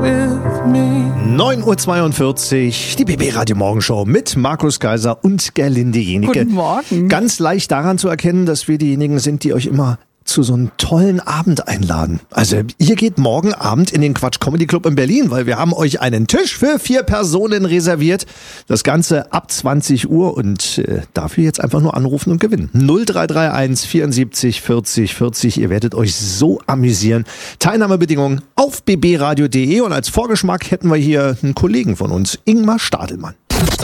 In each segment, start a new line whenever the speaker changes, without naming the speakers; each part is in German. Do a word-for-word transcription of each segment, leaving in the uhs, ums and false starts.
neun Uhr zweiundvierzig, die B B Radio Morgenshow mit Markus Kaiser und Gerlinde Jenike.
Guten Morgen.
Ganz leicht daran zu erkennen, dass wir diejenigen sind, die euch immer zu so einem tollen Abend einladen. Also ihr geht morgen Abend in den Quatsch Comedy Club in Berlin, weil wir haben euch einen Tisch für vier Personen reserviert. Das Ganze ab zwanzig Uhr und äh, dafür jetzt einfach nur anrufen und gewinnen. null drei drei eins vierundsiebzig vierzig vierzig. Ihr werdet euch so amüsieren. Teilnahmebedingungen auf b b radio punkt d e und als Vorgeschmack hätten wir hier einen Kollegen von uns, Ingmar Stadelmann.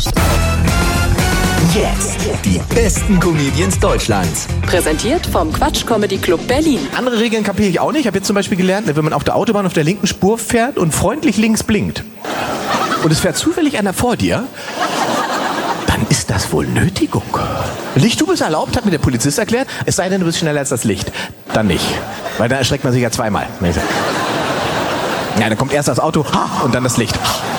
Jetzt die besten Comedians Deutschlands.
Präsentiert vom Quatsch Comedy Club Berlin.
Andere Regeln kapiere ich auch nicht. Ich habe jetzt zum Beispiel gelernt, wenn man auf der Autobahn auf der linken Spur fährt und freundlich links blinkt und es fährt zufällig einer vor dir, dann ist das wohl Nötigung. Licht, du bist erlaubt, hat mir der Polizist erklärt, es sei denn, du bist schneller als das Licht. Dann nicht, weil dann erschreckt man sich ja zweimal. Ja, dann kommt erst das Auto und dann das Licht.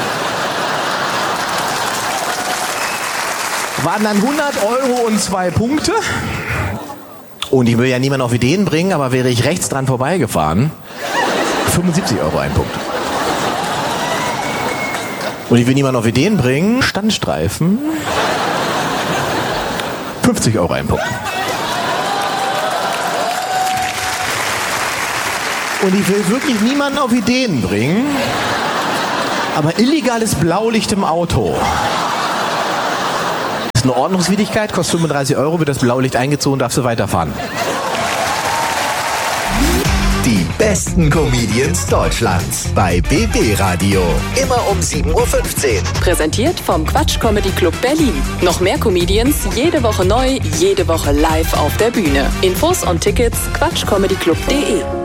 Waren dann hundert Euro und zwei Punkte. Und ich will ja niemanden auf Ideen bringen, aber wäre ich rechts dran vorbeigefahren, fünfundsiebzig Euro ein Punkt. Und ich will niemanden auf Ideen bringen, Standstreifen, fünfzig Euro ein Punkt. Und ich will wirklich niemanden auf Ideen bringen, aber illegales Blaulicht im Auto. Das ist eine Ordnungswidrigkeit, kostet fünfunddreißig Euro, wird das Blaulicht eingezogen, darfst du weiterfahren.
Die besten Comedians Deutschlands bei B B Radio. Immer um sieben Uhr fünfzehn.
Präsentiert vom Quatsch Comedy Club Berlin. Noch mehr Comedians, jede Woche neu, jede Woche live auf der Bühne. Infos und Tickets quatsch comedy club punkt d e.